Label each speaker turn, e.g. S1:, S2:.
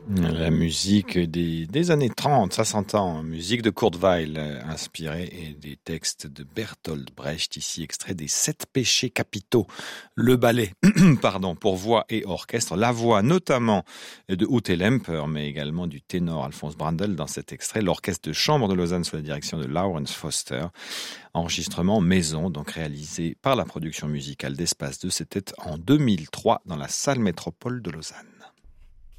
S1: La musique des années 30, ça s'entend. Musique de Kurt Weill, inspirée et des textes de Bertolt Brecht, ici extrait des 7 péchés capitaux. Le ballet, pardon, pour voix et orchestre. La voix notamment de Ute Lemper, mais également du ténor Alphonse Brandl dans cet extrait. L'orchestre de chambre de Lausanne sous la direction de Lawrence Foster. Enregistrement maison, donc réalisé par la production musicale d'Espace 2. C'était en 2003 dans la salle métropole de Lausanne.